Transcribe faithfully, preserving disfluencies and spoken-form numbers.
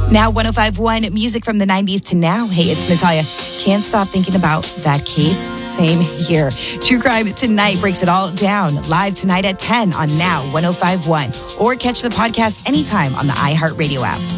Now one oh five point one, music from the nineties to now. Hey, it's Natalia. Can't stop thinking about that case. Same here. True Crime Tonight breaks it all down. Live tonight at ten on Now one oh five point one. Or catch the podcast anytime on the iHeartRadio app.